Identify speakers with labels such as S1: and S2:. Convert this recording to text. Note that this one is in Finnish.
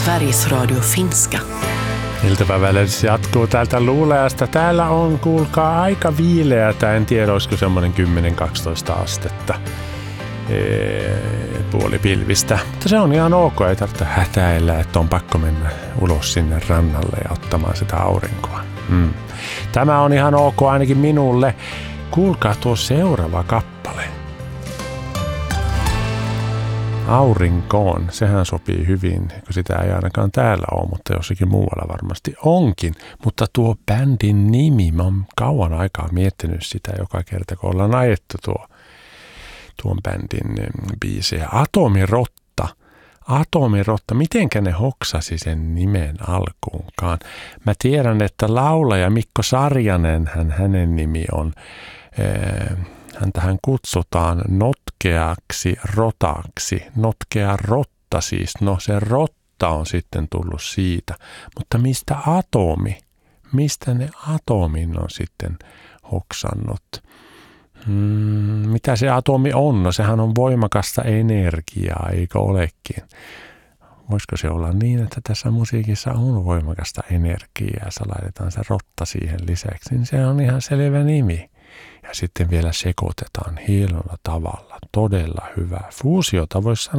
S1: Sveriges Radio finska.
S2: Iltapäivälähdys jatkuu täältä Luuleasta. Täällä on, kuulkaa, aika viileätä. En tiedä, olisiko semmoinen 10-12 astetta puolipilvistä. Mutta se on ihan ok, ei tarvitse hätäillä, että on pakko mennä ulos sinne rannalle ja ottamaan sitä aurinkoa. Tämä on ihan ok ainakin minulle. Kuulkaa tuo seuraava kappale. Aurinkoon, sehän sopii hyvin, kun sitä ei ainakaan täällä ole, mutta jossakin muualla varmasti onkin. Mutta tuo bändin nimi, mä oon kauan aikaa miettinyt sitä joka kerta, kun ollaan ajettu tuon bändin biisejä. Atomirotta, mitenkä ne hoksasi sen nimen alkuunkaan? Mä tiedän, että laulaja Mikko Sarjanen, hänen nimi on, häntähän kutsutaan notkeaksi rotaksi. Notkea rotta siis, no se rotta on sitten tullut siitä. Mutta mistä atomi? Mistä ne atomin on sitten hoksannut? Mitä se atomi on? No sehän on voimakasta energiaa, eikö olekin? Voisiko se olla niin, että tässä musiikissa on voimakasta energiaa ja laitetaan se rotta siihen lisäksi, niin se on ihan selvä nimi. Ja sitten vielä sekoitetaan hienolla tavalla. Todella hyvä. Fuusiota voisi sanoa